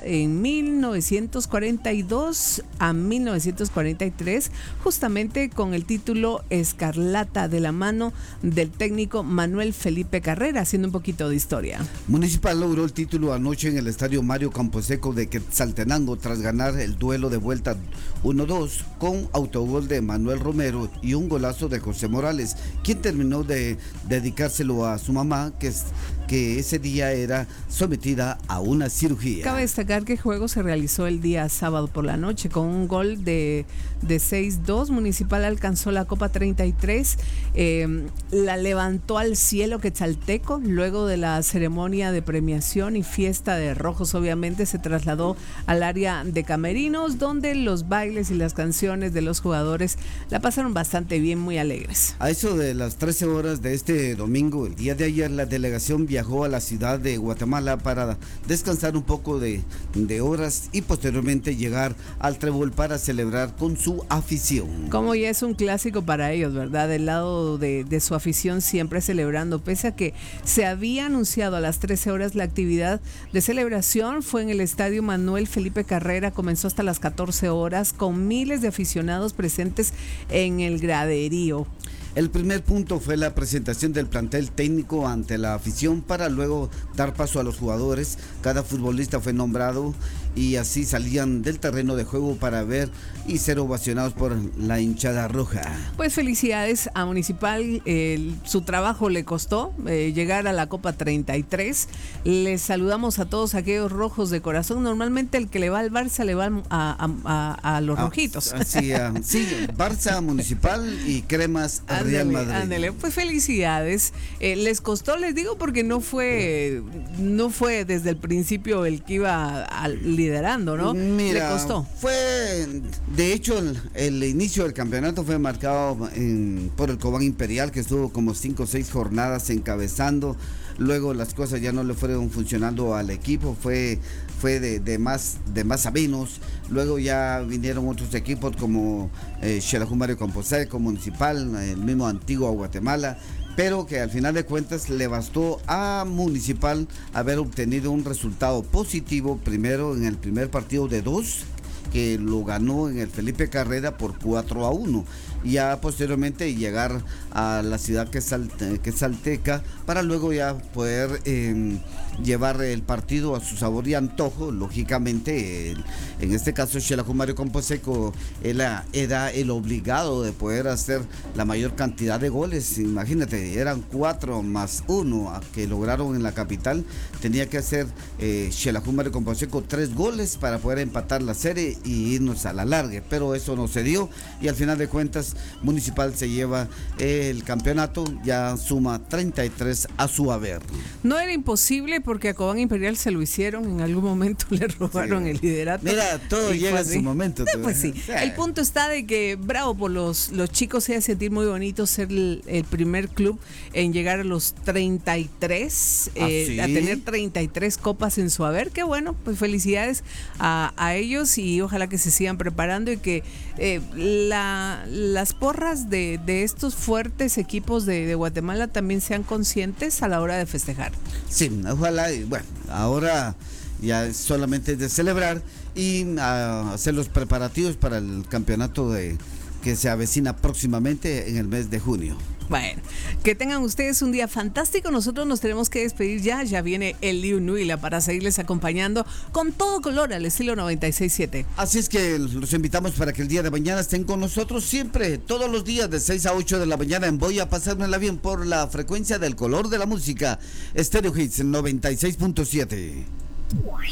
en 1942 a 1943, justamente con el título Escarlata, de la mano del técnico Manuel Felipe Carrera, haciendo un poquito de historia. Municipal logró el título anoche en el estadio Mario Camposeco de Quetzaltenango tras ganar el duelo de vuelta 1-2 con autogol de Manuel Romero y un golazo de José Morales, quien terminó de dedicárselo a su mamá, que ese día era sometida a una cirugía. Cabe destacar que el juego se realizó el día sábado por la noche con un gol de 6-2. Municipal alcanzó la Copa 33, la levantó al cielo quetzalteco. Luego de la ceremonia de premiación y fiesta de rojos, obviamente se trasladó al área de camerinos, donde los bailes y las canciones de los jugadores la pasaron bastante bien, muy alegres. A eso de las 13 horas de este domingo, el día de ayer, la delegación viajó a la ciudad de Guatemala para descansar un poco de horas y posteriormente llegar al Trébol para celebrar con su afición. Como ya es un clásico para ellos, ¿verdad? Del lado de su afición, siempre celebrando, pese a que se había anunciado a las 13 horas la actividad de celebración. Fue en el estadio Manuel Felipe Carrera, comenzó hasta las 14 horas con miles de aficionados presentes en el graderío. El primer punto fue la presentación del plantel técnico ante la afición para luego dar paso a los jugadores. Cada futbolista fue nombrado y así salían del terreno de juego para ver y ser ovacionados por la hinchada roja. Pues felicidades a Municipal, su trabajo le costó llegar a la Copa 33. Les saludamos a todos aquellos rojos de corazón. Normalmente el que le va al Barça le va a los rojitos. Sí, Barça, Municipal y Cremas Real Madrid. Ándale, pues felicidades. Les costó, les digo, porque no fue desde el principio el que iba liderando, ¿no? Mira, le costó. De hecho, el inicio del campeonato fue marcado por el Cobán Imperial, que estuvo como 5 o 6 jornadas encabezando. Luego las cosas ya no le fueron funcionando al equipo, fue de más a menos. Luego ya vinieron otros equipos como Xelajú Mario Camposeco, Municipal, el mismo Antigua Guatemala, pero que al final de cuentas le bastó a Municipal haber obtenido un resultado positivo, primero en el primer partido de 2, que lo ganó en el Felipe Carrera por 4-1, y ya posteriormente llegar a la ciudad quetzalteca para luego ya poder llevar el partido a su sabor y antojo. Lógicamente, en este caso Xelajú Mario Camposeco era el obligado de poder hacer la mayor cantidad de goles. Imagínate, eran 4 más 1 que lograron en la capital. Tenía que hacer Xelajú Mario Camposeco 3 goles para poder empatar la serie y irnos a la larga, pero eso no se dio y al final de cuentas Municipal se lleva el campeonato, ya suma 33 a su haber. No era imposible porque a Cobán Imperial se lo hicieron, en algún momento le robaron el liderato. Mira, todo llega a su momento. Pues sí, el punto está de que bravo por los chicos, se hace sentir muy bonito ser el primer club en llegar a los 33, a tener 33 copas en su haber. Qué bueno, pues felicidades a ellos y ojalá que se sigan preparando y que las porras de estos fuertes equipos de Guatemala también sean conscientes a la hora de festejar. Sí, ojalá, y bueno, ahora ya solamente es de celebrar y hacer los preparativos para el campeonato que se avecina próximamente en el mes de junio. Bueno, que tengan ustedes un día fantástico. Nosotros nos tenemos que despedir ya viene el Liu Nuila para seguirles acompañando con todo color al estilo 96.7. Así es que los invitamos para que el día de mañana estén con nosotros siempre, todos los días de 6 a 8 de la mañana en Voy a Pasármela Bien por la frecuencia del color de la música, Stereo Hits 96.7.